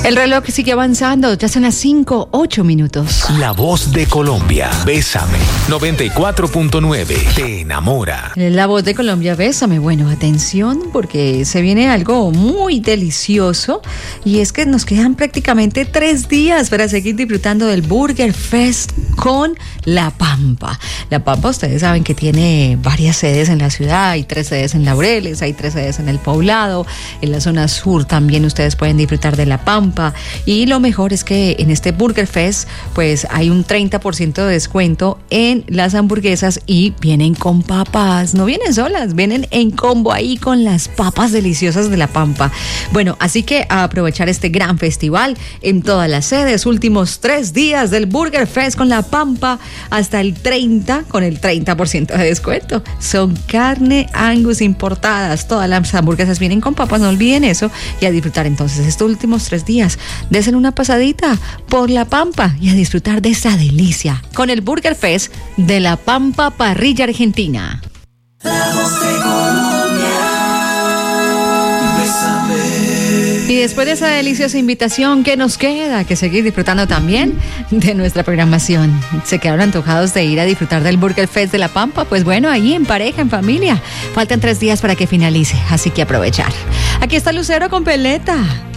El reloj sigue avanzando, ya son las 5:08. La voz de Colombia, Bésame, 94.9, te enamora. La voz de Colombia, Bésame. Bueno, atención, porque se viene algo muy delicioso y es que nos quedan prácticamente 3 días para seguir disfrutando del Burger Fest con La Pampa. La Pampa, ustedes saben que tiene varias sedes en la ciudad, hay 3 sedes en Laureles, hay 3 sedes en El Poblado, en la zona sur también ustedes pueden disfrutar de La Pampa. Y lo mejor es que en este Burger Fest pues hay un 30% de descuento en las hamburguesas y vienen con papas, no vienen solas, vienen en combo ahí con las papas deliciosas de La Pampa. Bueno, así que a aprovechar este gran festival en todas las sedes, últimos 3 días del Burger Fest con La Pampa hasta el 30 con el 30% de descuento. Son carne Angus importadas, todas las hamburguesas vienen con papas, no olviden eso, y a disfrutar entonces estos últimos 3 días. Desen una pasadita por La Pampa y a disfrutar de esa delicia con el Burger Fest de La Pampa Parrilla Argentina. La voz de Colombia, Bésame. Y después de esa deliciosa invitación, ¿qué nos queda? Que seguir disfrutando también de nuestra programación. ¿Se quedaron antojados de ir a disfrutar del Burger Fest de La Pampa? Pues bueno, ahí en pareja, en familia. Faltan 3 días para que finalice, así que aprovechar. Aquí está Lucero con Peleta.